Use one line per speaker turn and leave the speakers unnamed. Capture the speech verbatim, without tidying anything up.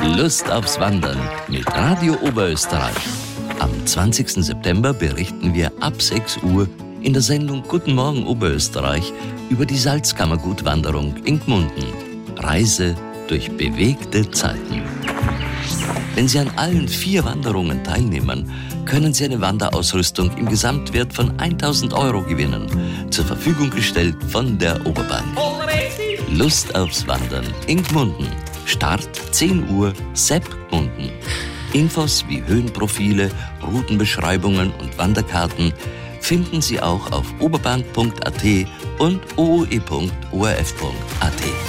Lust aufs Wandern mit Radio Oberösterreich. Am zwanzigsten September berichten wir ab sechs Uhr in der Sendung Guten Morgen Oberösterreich über die Salzkammergutwanderung in Gmunden. Reise durch bewegte Zeiten. Wenn Sie an allen vier Wanderungen teilnehmen, können Sie eine Wanderausrüstung im Gesamtwert von tausend Euro gewinnen. Zur Verfügung gestellt von der Oberbank. Lust aufs Wandern in Gmunden. Start zehn Uhr, Sepp Gmunden. Infos wie Höhenprofile, Routenbeschreibungen und Wanderkarten finden Sie auch auf oberbank punkt a t und o o e punkt o r f punkt a t.